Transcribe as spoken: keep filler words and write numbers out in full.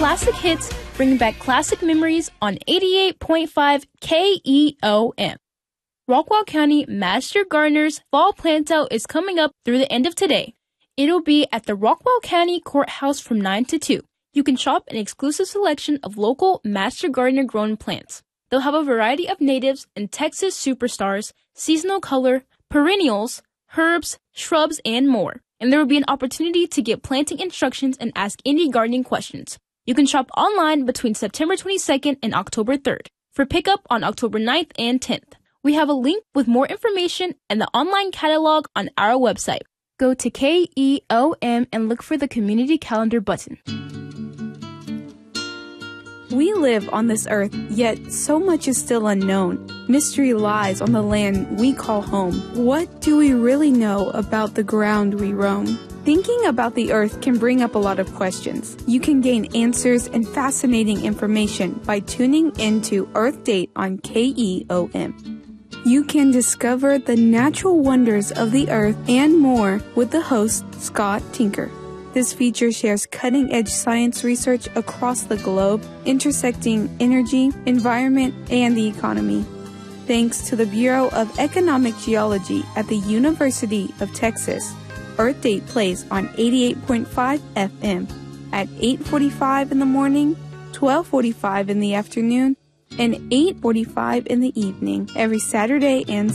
classic hits, bringing back classic memories on eighty-eight point five K E O M. Rockwall County Master Gardener's Fall Plantout is coming up through the end of today. It'll be at the Rockwall County Courthouse from nine to two. You can shop an exclusive selection of local Master Gardener grown plants. They'll have a variety of natives and Texas superstars, seasonal color, perennials, herbs, shrubs, and more. And there will be an opportunity to get planting instructions and ask any gardening questions. You can shop online between September twenty-second and October third for pickup on October ninth and tenth. We have a link with more information and the online catalog on our website. Go to K E O M and look for the community calendar button. We live on this earth, yet so much is still unknown. Mystery lies on the land we call home. What do we really know about the ground we roam? Thinking about the earth can bring up a lot of questions. You can gain answers and fascinating information by tuning into Earth Date on K E O M. You can discover the natural wonders of the earth and more with the host, Scott Tinker. This feature shares cutting-edge science research across the globe, intersecting energy, environment, and the economy. Thanks to the Bureau of Economic Geology at the University of Texas, Earth Date plays on eighty-eight point five F M at eight forty-five in the morning, twelve forty-five in the afternoon, and eight forty-five in the evening every Saturday and